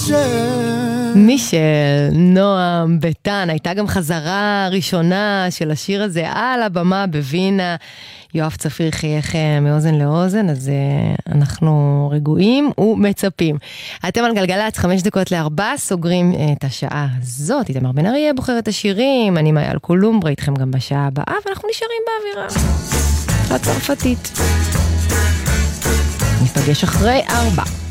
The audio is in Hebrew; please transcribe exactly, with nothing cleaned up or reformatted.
מישל, נועם, ביתן, הייתה גם חזרה ראשונה של השיר הזה על הבמה בווינה. יואב צפיר חייך מאוזן לאוזן, אז uh, אנחנו רגועים ומצפים. אתם על גלגלץ, חמש דקות לארבע, סוגרים uh, את השעה הזאת. איתמר בן אריה בוחר את השירים, אני מאייל קולומברה, איתכם גם בשעה הבאה, ואנחנו נשארים באווירה. הצרפתית. נפגש אחרי ארבע.